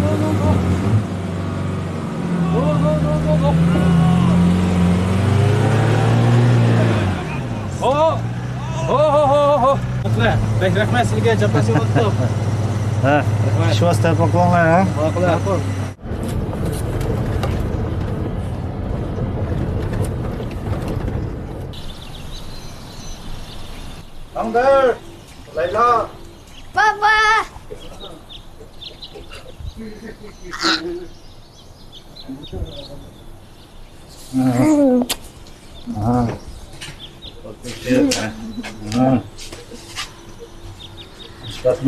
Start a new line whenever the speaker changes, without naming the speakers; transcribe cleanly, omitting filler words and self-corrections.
Baik, rahmat sedikit cepat si waktu.
Swasta poklongan,
Apa?
Angder, Laila.
Papa.
Ah.